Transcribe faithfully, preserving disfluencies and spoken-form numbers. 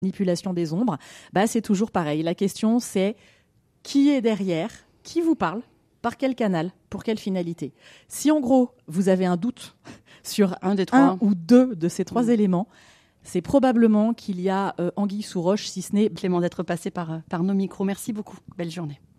manipulation des ombres, bah, c'est toujours pareil. La question, c'est qui est derrière, qui vous parle, par quel canal, pour quelle finalité. Si en gros, vous avez un doute sur un, des trois. un ou deux de ces trois mmh. éléments, c'est probablement qu'il y a euh, anguille sous roche, si ce n'est... Clément, d'être passé par, par nos micros. Merci beaucoup. Belle journée.